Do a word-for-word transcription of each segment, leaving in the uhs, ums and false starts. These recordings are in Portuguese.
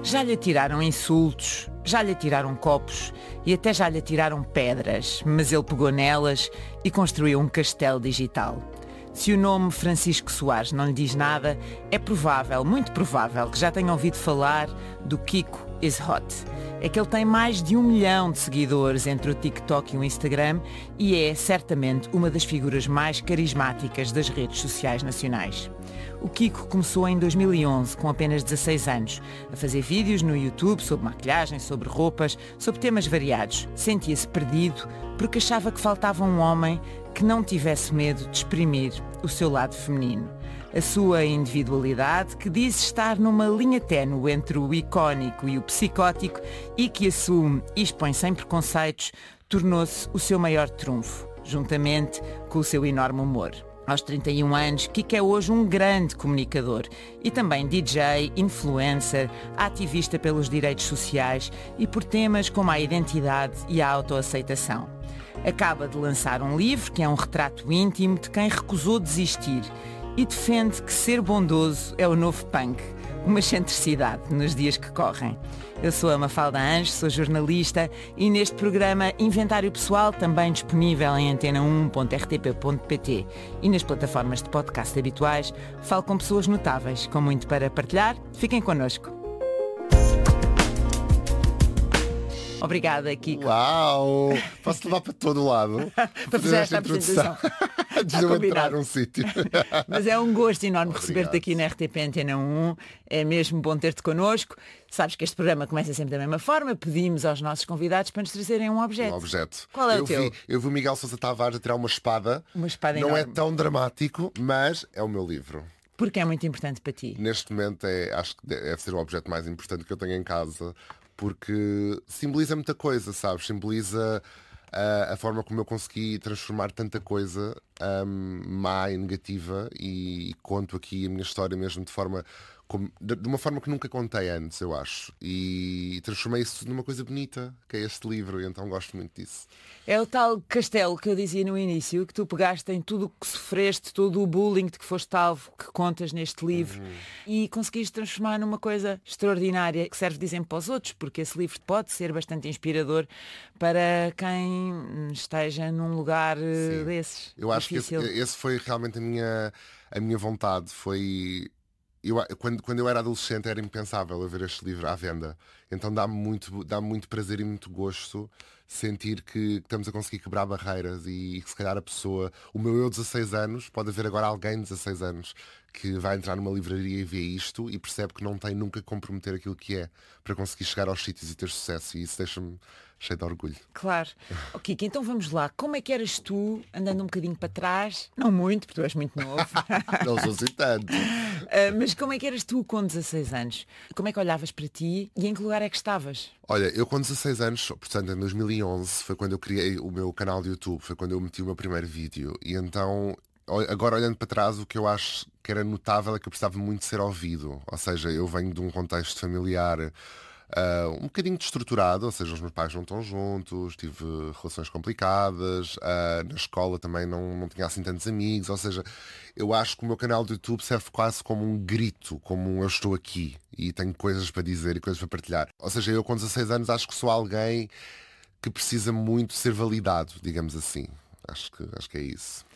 Já lhe atiraram insultos, já lhe atiraram copos e até já lhe atiraram pedras, mas ele pegou nelas e construiu um castelo digital. Se o nome Francisco Soares não lhe diz nada, é provável, muito provável, que já tenha ouvido falar do Kiko is Hot. É que ele tem mais de um milhão de seguidores entre o TikTok e o Instagram e é, certamente, uma das figuras mais carismáticas das redes sociais nacionais. O Kiko começou em dois mil e onze, com apenas dezasseis anos, a fazer vídeos no YouTube sobre maquilhagem, sobre roupas, sobre temas variados. Sentia-se perdido porque achava que faltava um homem que não tivesse medo de exprimir o seu lado feminino. A sua individualidade, que diz estar numa linha ténue entre o icónico e o psicótico e que assume e expõe sem preconceitos, tornou-se o seu maior trunfo, juntamente com o seu enorme humor. Aos trinta e um anos, Kiko é hoje um grande comunicador e também D J, influencer, ativista pelos direitos sociais e por temas como a identidade e a autoaceitação. Acaba de lançar um livro que é um retrato íntimo de quem recusou desistir e defende que ser bondoso é o novo punk, uma excentricidade nos dias que correm. Eu sou a Mafalda Anjos, sou jornalista e neste programa Inventário Pessoal, também disponível em antena um ponto r t p ponto p t e nas plataformas de podcast habituais, falo com pessoas notáveis, com muito para partilhar. Fiquem connosco. Obrigada, Kiko. Uau! Posso levar para todo lado para fazer esta apresentação. Antes de eu entrar num sítio. Mas é um gosto enorme Obrigado. receber-te aqui na R T P Antena um. É mesmo bom ter-te connosco. Sabes que este programa começa sempre da mesma forma. Pedimos aos nossos convidados para nos trazerem um objeto. Um objeto. Qual é eu o teu? Vi, eu vi o Miguel Sousa Tavares a tirar uma espada. Uma espada Não enorme. é tão dramático, mas é o meu livro. Porque é muito importante para ti. Neste momento é, acho que deve ser o objeto mais importante que eu tenho em casa. Porque simboliza muita coisa, sabes? Simboliza uh, a forma como eu consegui transformar tanta coisa um, má e negativa e, e conto aqui a minha história mesmo de forma como, de, de uma forma que nunca contei antes, eu acho. E transformei isso numa coisa bonita, que é este livro, e então gosto muito disso. É o tal castelo que eu dizia no início, que tu pegaste em tudo o que sofreste, todo o bullying de que foste alvo, que contas neste livro, uhum. e conseguiste transformar numa coisa extraordinária, que serve de exemplo para os outros, porque esse livro pode ser bastante inspirador para quem esteja num lugar Sim. desses. Eu acho difícil. que esse, esse foi realmente a minha, a minha vontade, foi... Eu, quando, quando eu era adolescente era impensável haver este livro à venda. Então dá-me muito, dá-me muito prazer e muito gosto sentir que, que estamos a conseguir quebrar barreiras e que se calhar a pessoa, o meu eu de dezasseis anos, pode haver agora alguém de dezasseis anos que vai entrar numa livraria e vê isto e percebe que não tem nunca que comprometer aquilo que é para conseguir chegar aos sítios e ter sucesso. E isso deixa-me cheio de orgulho. Claro. Ok, então vamos lá. Como é que eras tu, andando um bocadinho para trás? Não muito, porque tu és muito novo. Não sou assim tanto. Uh, mas como é que eras tu com dezasseis anos? Como é que olhavas para ti e em que lugar é que estavas? Olha, eu com dezasseis anos, portanto em dois mil e onze, foi quando eu criei o meu canal de YouTube, foi quando eu meti o meu primeiro vídeo. E então, agora olhando para trás, o que eu acho que era notável é que eu precisava muito ser ouvido. Ou seja, eu venho de um contexto familiar Uh, um bocadinho desestruturado, ou seja, os meus pais não estão juntos, tive relações complicadas, uh, na escola também não, não tinha assim tantos amigos, ou seja, eu acho que o meu canal do YouTube serve quase como um grito, como um eu estou aqui e tenho coisas para dizer e coisas para partilhar. Ou seja, eu com dezasseis anos acho que sou alguém que precisa muito ser validado, digamos assim. Acho que, acho que é isso.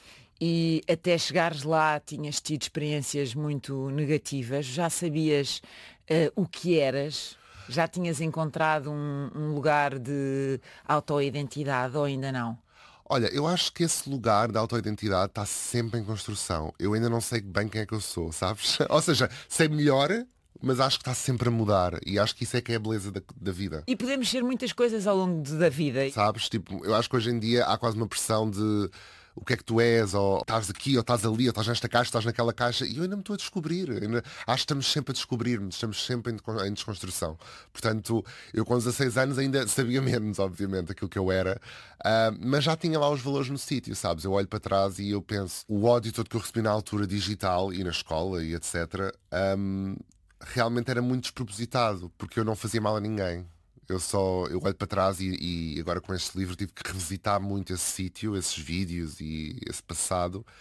E até chegares lá tinhas tido experiências muito negativas, já sabias uh, o que eras? Já tinhas encontrado um, um lugar de autoidentidade ou ainda não? Olha, eu acho que esse lugar da autoidentidade está sempre em construção. Eu ainda não sei bem quem é que eu sou, sabes? Ou seja, sei melhor, mas acho que está sempre a mudar. E acho que isso é que é a beleza da, da vida. E podemos ser muitas coisas ao longo de, da vida. Sabes? Tipo, eu acho que hoje em dia há quase uma pressão de... o que é que tu és, ou estás aqui, ou estás ali, ou estás nesta caixa, ou estás naquela caixa, e eu ainda me estou a descobrir. Ainda, acho que estamos sempre a descobrir-nos, estamos sempre em, em desconstrução. Portanto, eu com dezasseis anos ainda sabia menos, obviamente, aquilo que eu era, uh, mas já tinha lá os valores no sítio, sabes? Eu olho para trás e eu penso, o ódio todo que eu recebi na altura digital e na escola e etcétera, um, realmente era muito despropositado, porque eu não fazia mal a ninguém. Eu só, eu olho para trás e, e agora com este livro tive que revisitar muito esse sítio, esses vídeos e esse passado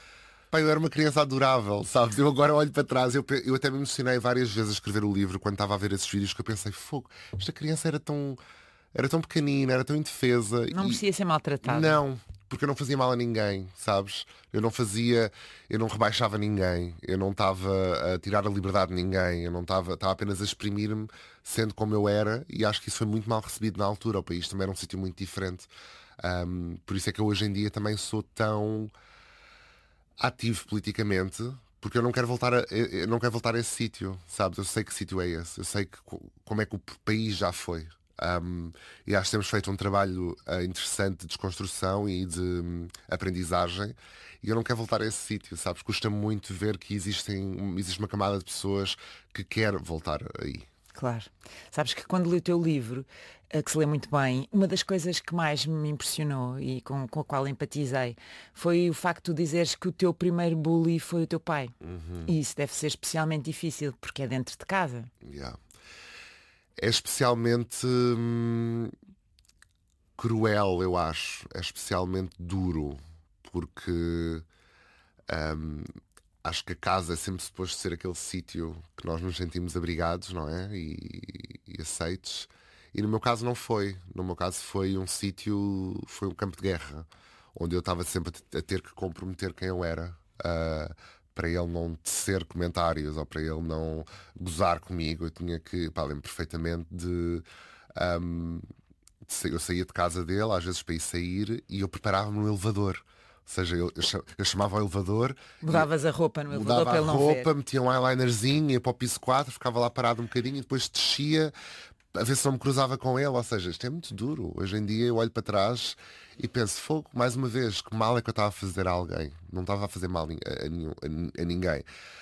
Pá, eu era uma criança adorável, sabes? Eu agora olho para trás, eu, pe- eu até me emocionei várias vezes a escrever o livro quando estava a ver esses vídeos, que eu pensei, fogo, esta criança era tão, era tão pequenina, era tão indefesa. Não e merecia ser maltratada. Não, porque eu não fazia mal a ninguém, sabes? Eu não fazia, eu não rebaixava ninguém, eu não estava a tirar a liberdade de ninguém, eu não estava, estava apenas a exprimir-me sendo como eu era, e acho que isso foi muito mal recebido na altura. O país também era um sítio muito diferente. Ahm, por isso é que eu hoje em dia também sou tão ativo politicamente, porque eu não quero voltar a, eu eu não quero voltar a esse sítio, sabes? Eu sei que sítio é esse, eu sei que, co- como é que o p- país já foi. Um, e acho que temos feito um trabalho uh, interessante de desconstrução e de hum, aprendizagem, e eu não quero voltar a esse sítio, sabes? Custa muito ver que existem, existe uma camada de pessoas que quer voltar aí. Claro. Sabes que quando li o teu livro, eh, que se lê muito bem, uma das coisas que mais me impressionou e com, com a qual empatizei foi o facto de dizeres que o teu primeiro bully foi o teu pai. E isso deve ser especialmente difícil, porque é dentro de casa. Yeah. É especialmente hum, cruel, eu acho. É especialmente duro, porque hum, acho que a casa é sempre suposto ser aquele sítio que nós nos sentimos abrigados, não é? E, e aceitos. E no meu caso não foi. No meu caso foi um sítio, foi um campo de guerra, onde eu estava sempre a te- a ter que comprometer quem eu era. ah, para ele não tecer comentários ou para ele não gozar comigo. Eu tinha que, pá, lembro perfeitamente de. ahm, de sa- eu saía de casa dele, às vezes para ir sair, e eu preparava-me no elevador. Ou seja, eu, eu cha- eu chamava o elevador, Mudavas a roupa no elevador mudava para a ele não roupa, ver. metia um eyelinerzinho, ia para o piso quatro, ficava lá parado um bocadinho e depois descia a ver se não me cruzava com ele. Ou seja, isto é muito duro. Hoje em dia eu olho para trás e penso, fogo, mais uma vez, que mal é que eu estava a fazer a alguém. Não estava a fazer mal a, nin- a nenhum- a nin- a ninguém.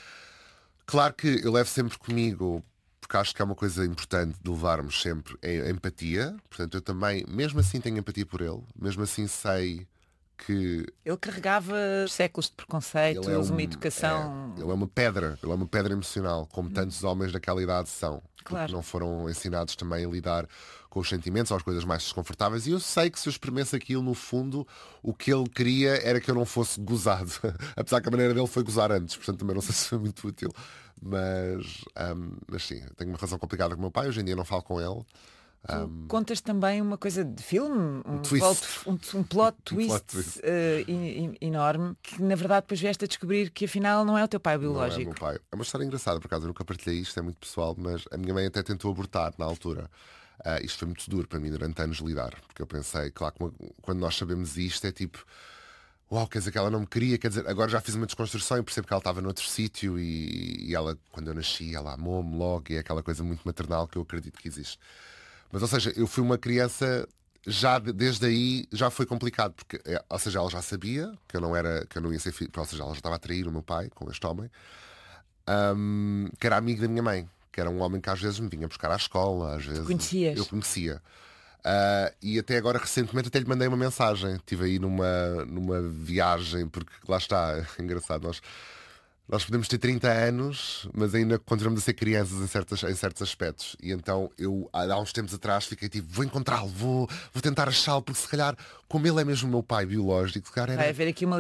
Claro que eu levo sempre comigo, porque acho que é uma coisa importante de levarmos sempre, é a empatia. Portanto, eu também, mesmo assim, tenho empatia por ele. Mesmo assim, sei que Ele carregava séculos de ele é, preconceitos, uma um, é, educação. ele é uma pedra, ele é uma pedra emocional, como tantos homens daquela idade são, porque Claro. não foram ensinados também a lidar com os sentimentos ou as coisas mais desconfortáveis. E eu sei que se eu experimesse aquilo, no fundo, o que ele queria era que eu não fosse gozado. Apesar que a maneira dele foi gozar antes, portanto também não sei se foi muito útil. Mas, ahm, mas sim, eu tenho uma relação complicada com o meu pai, hoje em dia não falo com ele. Tu contas também uma coisa de filme, um, twist. plot, um, um plot Um twist, plot twist. eh, e- e- enorme, que na verdade depois vieste a descobrir que afinal não é o teu pai Não é o biológico. meu pai. É uma história engraçada, por acaso, eu nunca partilhei isto, é muito pessoal, mas a minha mãe até tentou abortar na altura. Ah, isto foi muito duro para mim durante anos lidar, porque eu pensei, claro, que uma- quando nós sabemos isto, é tipo, uau, quer dizer que ela não me queria, quer dizer, agora já fiz uma desconstrução e percebo que ela estava noutro sítio e, e ela, quando eu nasci, ela amou-me logo e é aquela coisa muito maternal que eu acredito que existe. Mas, ou seja, eu fui uma criança, já de- desde aí já foi complicado, porque, é, ou seja, ela já sabia que eu não era, que eu não ia ser filho, ou seja, ela já estava a trair o meu pai com este homem, hum, que era amigo da minha mãe, que era um homem que às vezes me vinha buscar à escola, às vezes conhecias? eu conhecia. Ah, e até agora, recentemente, até lhe mandei uma mensagem. Estive aí numa, numa viagem, porque lá está, é engraçado, nós, nós podemos ter trinta anos, mas ainda continuamos a ser crianças em, certas, em certos aspectos. E então eu, há há uns tempos atrás, fiquei tipo, vou encontrá-lo, vou, vou tentar achá-lo, porque se calhar, como ele é mesmo o meu pai biológico, se calhar Vai era, haver aqui uma